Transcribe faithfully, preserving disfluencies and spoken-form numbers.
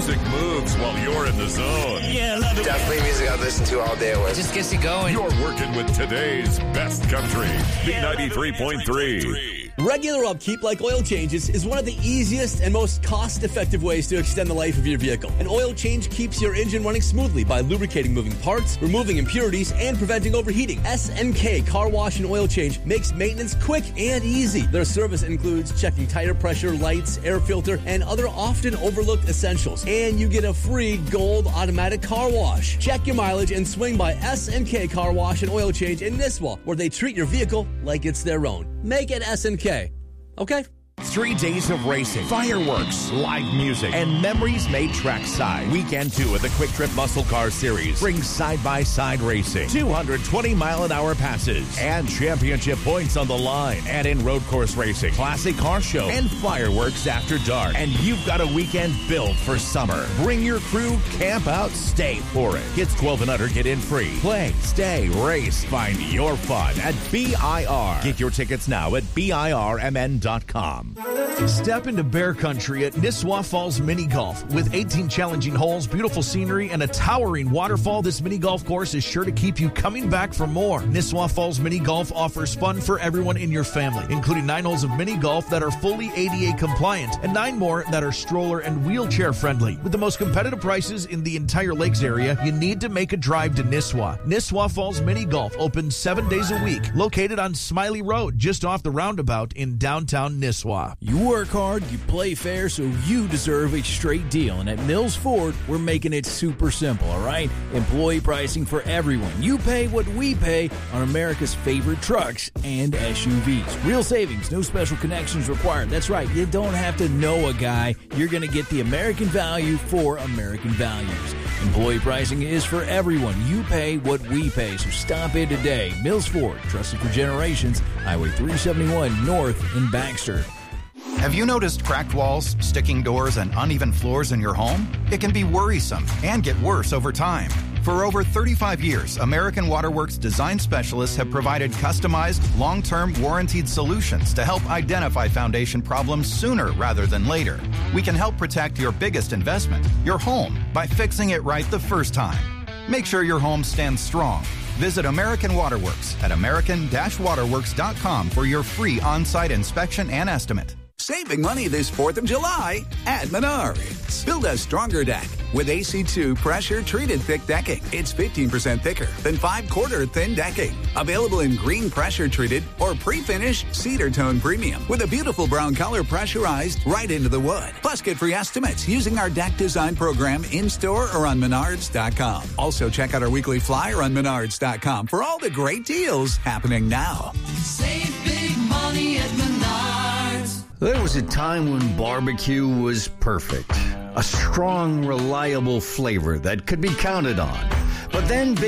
music moves while you're in the zone. Yeah, I love it. Definitely music I listen to all day. It just gets you going. You're working with today's best country. B ninety-three point three. Regular upkeep like oil changes is one of the easiest and most cost-effective ways to extend the life of your vehicle. An oil change keeps your engine running smoothly by lubricating moving parts, removing impurities, and preventing overheating. S N K Car Wash and Oil Change makes maintenance quick and easy. Their service includes checking tire pressure, lights, air filter, and other often overlooked essentials. And you get a free gold automatic car wash. Check your mileage and swing by S N K Car Wash and Oil Change in Nisswa, where they treat your vehicle like it's their own. Make it S N K. Okay? Three days of racing, fireworks, live music, and memories made trackside. Weekend two of the Quick Trip Muscle Car Series brings side-by-side racing, two hundred twenty mile an hour passes, and championship points on the line. Add in road course racing, classic car show, and fireworks after dark. And you've got a weekend built for summer. Bring your crew, camp out, stay for it. Kids twelve and under get in free. Play, stay, race. Find your fun at B I R. Get your tickets now at B I R M N dot com. Step into bear country at Nisswa Falls Mini Golf. With eighteen challenging holes, beautiful scenery, and a towering waterfall, this mini golf course is sure to keep you coming back for more. Nisswa Falls Mini Golf offers fun for everyone in your family, including nine holes of mini golf that are fully A D A compliant and nine more that are stroller and wheelchair friendly. With the most competitive prices in the entire lakes area, you need to make a drive to Nisswa. Nisswa Falls Mini Golf opens seven days a week, located on Smiley Road, just off the roundabout in downtown Nisswa. You work hard, you play fair, so you deserve a straight deal. And at Mills Ford, we're making it super simple, all right? Employee pricing for everyone. You pay what we pay on America's favorite trucks and S U Vs. Real savings, no special connections required. That's right, you don't have to know a guy. You're going to get the American value for American values. Employee pricing is for everyone. You pay what we pay, so stop in today. Mills Ford, trusted for generations, Highway three seventy-one North in Baxter. Have you noticed cracked walls, sticking doors, and uneven floors in your home? It can be worrisome and get worse over time. For over thirty-five years, American Waterworks design specialists have provided customized, long-term, warranted solutions to help identify foundation problems sooner rather than later. We can help protect your biggest investment, your home, by fixing it right the first time. Make sure your home stands strong. Visit American Waterworks at american dash waterworks dot com for your free on-site inspection and estimate. Saving money this fourth of July at Menards. Build a stronger deck with A C two pressure-treated thick decking. It's fifteen percent thicker than five-quarter thin decking. Available in green pressure-treated or pre-finished cedar tone premium with a beautiful brown color pressurized right into the wood. Plus, get free estimates using our deck design program in-store or on menards dot com. Also, check out our weekly flyer on menards dot com for all the great deals happening now. Save big money at Menards. There was a time when barbecue was perfect. A strong, reliable flavor that could be counted on. But then